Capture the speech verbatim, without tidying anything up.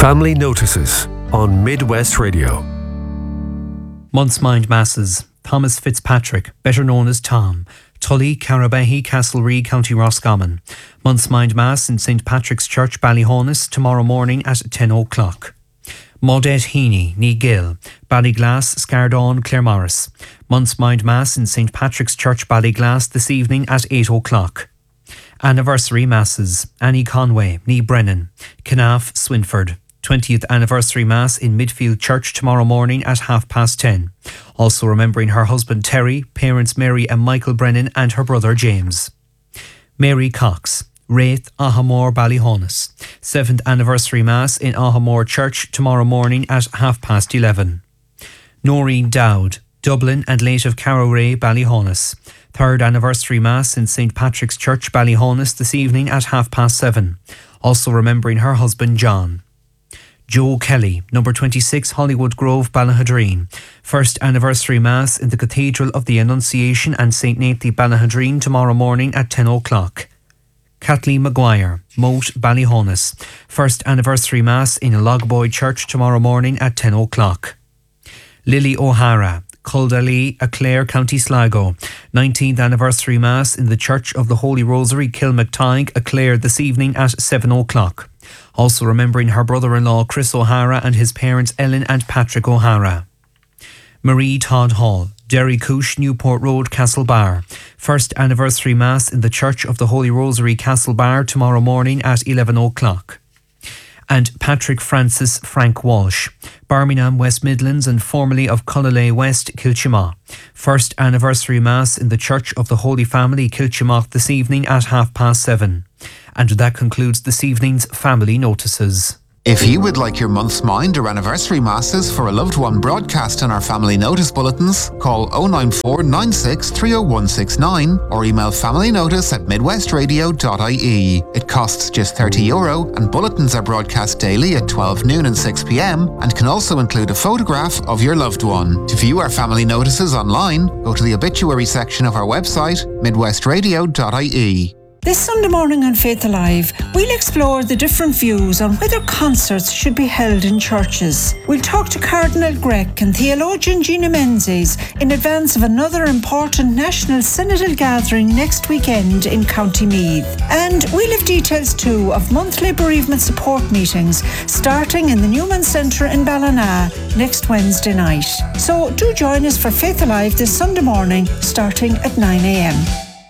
Family Notices on Midwest Radio. Month's Mind Masses. Thomas Fitzpatrick, better known as Tom. Tully, Carabehy, Castlereagh, County Roscommon. Month's Mind Mass in Saint Patrick's Church, Ballyhonus, tomorrow morning at ten o'clock. Maudette Heaney, Nee Gill, Ballyglass, Scardawn, Claremorris. Month's Mind Mass in Saint Patrick's Church, Ballyglass, this evening at eight o'clock. Anniversary Masses. Annie Conway, Nee Brennan, Canaf, Swinford. twentieth Anniversary Mass in Midfield Church tomorrow morning at half past ten. Also remembering her husband Terry, parents Mary and Michael Brennan and her brother James. Mary Cox, Wraith, Ahamore, Ballyhonus. seventh Anniversary Mass in Ahamore Church tomorrow morning at half past eleven. Noreen Dowd, Dublin and late of Carrowray, Ballyhonus. third Anniversary Mass in Saint Patrick's Church, Ballyhonus this evening at half past seven. Also remembering her husband John. Joe Kelly, number twenty-six Hollywood Grove, Ballahadreen. First Anniversary Mass in the Cathedral of the Annunciation and Saint Nathan, Ballahadreen tomorrow morning at ten o'clock. Kathleen Maguire, Moat, Ballyhonus. First Anniversary Mass in Logboy Church tomorrow morning at ten o'clock. Lily O'Hara, Culdallee, Aclair, County Sligo. nineteenth Anniversary Mass in the Church of the Holy Rosary, Kilmactyke, Aclair this evening at seven o'clock. Also remembering her brother-in-law Chris O'Hara and his parents Ellen and Patrick O'Hara. Marie Todd Hall, Derry Coosh, Newport Road, Castlebar. First Anniversary Mass in the Church of the Holy Rosary, Castlebar tomorrow morning at eleven o'clock. And Patrick Francis Frank Walsh, Birmingham, West Midlands and formerly of Cullalay West, Kilchimagh. First Anniversary Mass in the Church of the Holy Family, Kilchimagh this evening at half past seven. And that concludes this evening's Family Notices. If you would like your month's mind or anniversary masses for a loved one broadcast in our Family Notice bulletins, call oh nine four nine six three oh one six nine or email familynotice at midwestradio dot I E. It costs just thirty euro and bulletins are broadcast daily at twelve noon and six p.m. and can also include a photograph of your loved one. To view our Family Notices online, go to the obituary section of our website, midwestradio dot I E. This Sunday morning on Faith Alive, we'll explore the different views on whether concerts should be held in churches. We'll talk to Cardinal Grech and theologian Gina Menzies in advance of another important national synodal gathering next weekend in County Meath. And we'll have details too of monthly bereavement support meetings starting in the Newman Centre in Ballina next Wednesday night. So do join us for Faith Alive this Sunday morning starting at nine a.m.